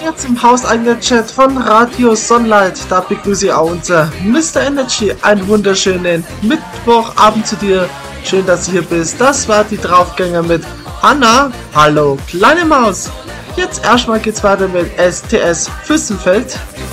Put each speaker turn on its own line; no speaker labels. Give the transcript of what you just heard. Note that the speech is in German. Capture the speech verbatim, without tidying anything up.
Jetzt im hauseigenen Chat von Radio Sunlight, da begrüße ich auch unser Mister Energy. Einen wunderschönen Mittwochabend zu dir. Schön, dass du hier bist. Das war die Draufgänger mit Anna. Hallo, kleine Maus. Jetzt erstmal geht's weiter mit S T S Füssenfeld.